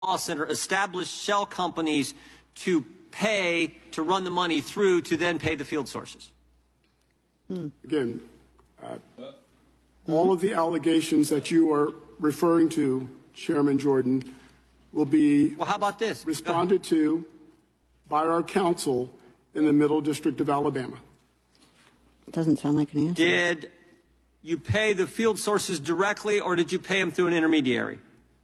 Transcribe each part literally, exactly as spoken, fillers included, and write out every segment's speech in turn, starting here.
Law Center established shell companies to pay to run the money through to then pay the field sources? Again, uh, all of the allegations that you are referring to, Chairman Jordan, will be Well, how about this? responded to by our counsel in the Middle District of Alabama. It doesn't sound like an answer. Did you pay the field sources directly, or did you pay them through an intermediary?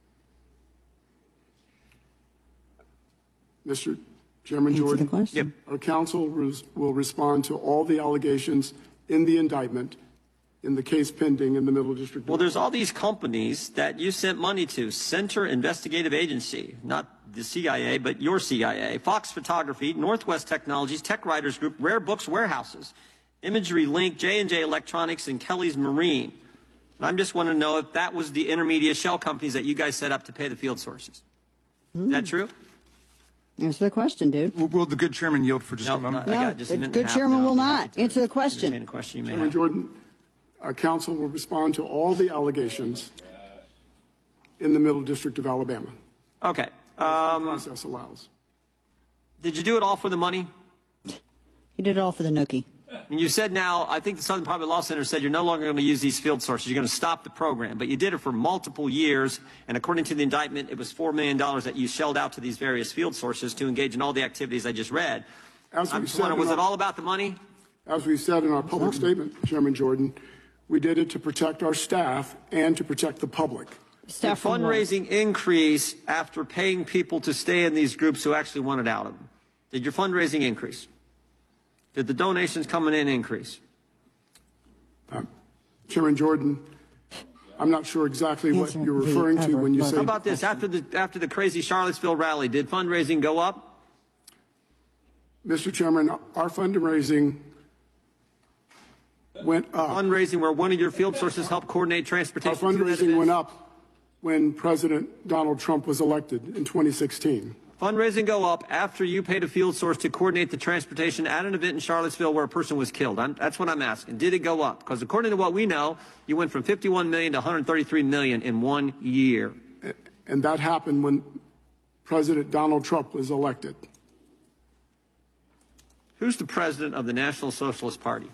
Mister Chairman Answer the Jordan, question. Yep. our counsel res- will respond to all the allegations in the indictment in the case pending in the Middle District. Well, there's all these companies that you sent money to. Center Investigative Agency, not the C I A, but your C I A, Fox Photography, Northwest Technologies, Tech Writers Group, Rare Books Warehouses, Imagery Link, J and J Electronics, and Kelly's Marine. And I'm just want to know if that was the intermediate shell companies that you guys set up to pay the field sources. Mm. Is that true? Answer the question, dude. Will, will the good chairman yield for just No, a moment? I No, got just a the minute good and a half chairman now. will I'm not. happy to Answer the question. entertain a question you may Chairman have. Jordan, our counsel will respond to all the allegations in the Middle District of Alabama. Okay. The Um, process allows. did you do it all for the money? He did it all for the nookie. And you said now, I think the Southern Poverty Law Center said you're no longer going to use these field sources. You're going to stop the program. But you did it for multiple years. And according to the indictment, it was four million dollars that you shelled out to these various field sources to engage in all the activities I just read. As I'm we just said wondering, in was it our- all about the money? As we said in our public statement, Chairman Jordan, we did it to protect our staff and to protect the public. Did Staff from what? fundraising increase after paying people to stay in these groups who actually wanted out of them? Did your fundraising increase? Did the donations coming in increase? Chairman Jordan, I'm not sure exactly what Answer you're the referring to ever when you loving say. How about this? After the, after the crazy Charlottesville rally, did fundraising go up? Mister Chairman, our fundraising went up. Fundraising where one of your field sources helped coordinate Our transportation? to that fundraising event? went up when President Donald Trump was elected in twenty sixteen. Fundraising go up after you paid a field source to coordinate the transportation at an event in Charlottesville where a person was killed. I'm, that's what I'm asking. Did it go up? Because according to what we know, you went from fifty-one million to one hundred thirty-three million in one year. And that happened when President Donald Trump was elected. Who's the president of the National Socialist Party?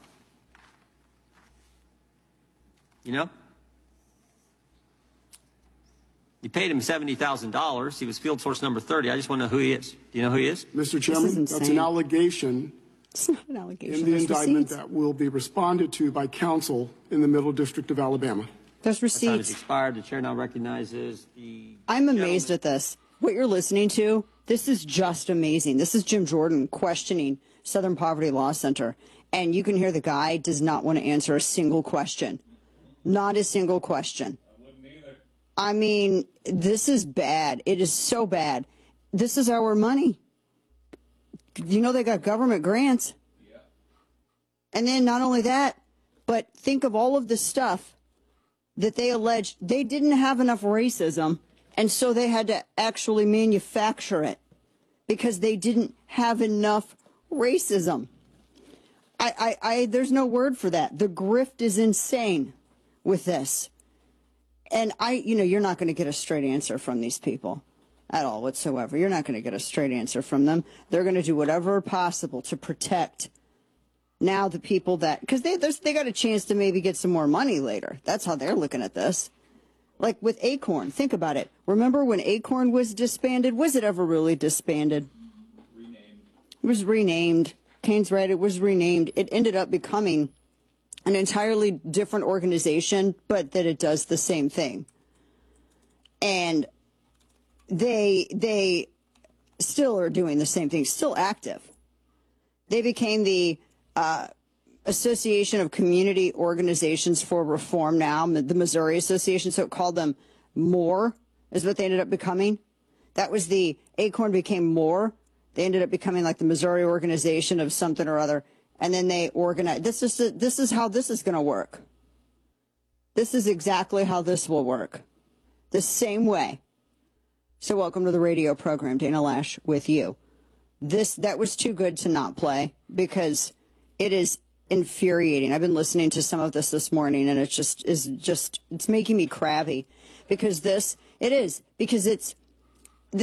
You know? You paid him seventy thousand dollars. He was field source number thirty. I just want to know who he is. Do you know who he is? Mister is Chairman, that's insane. an allegation It's not an allegation. in the There's indictment receipts. that will be responded to by counsel in the Middle District of Alabama. There's Time has receipts. expired. The chair now recognizes the. I'm amazed at this. What you're listening to, this is just amazing. This is Jim Jordan questioning Southern Poverty Law Center. And you can hear the guy does not want to answer a single question. Not a single question. I mean, this is bad. It is so bad. This is our money. You know, they got government grants. Yeah. And then not only that, but think of all of the stuff that they alleged they didn't have enough racism. And so they had to actually manufacture it because they didn't have enough racism. I, I, I there's no word for that. The grift is insane with this. And I, you know, you're not going to get a straight answer from these people at all whatsoever. You're not going to get a straight answer from them. They're going to do whatever possible to protect now the people that, because they, there's- they got a chance to maybe get some more money later. That's how they're looking at this. Like with Acorn, think about it. Remember when Acorn was disbanded? Was it ever really disbanded? Renamed. It was renamed. Kane's right, it was renamed. It ended up becoming an entirely different organization, but that it does the same thing. And they they still are doing the same thing, still active. They became the uh, Association of Community Organizations for Reform now, the Missouri Association, so it called them MORE, is what they ended up becoming. That was the, Acorn became MORE. They ended up becoming like the Missouri Organization of something or other. And then they organize. This is this is how this is going to work. This is exactly how this will work. The same way. So welcome to the radio program, Dana Lash with you. This that was too good to not play because it is infuriating. I've been listening to some of this this morning, and it just is just it's making me crabby because this it is because it's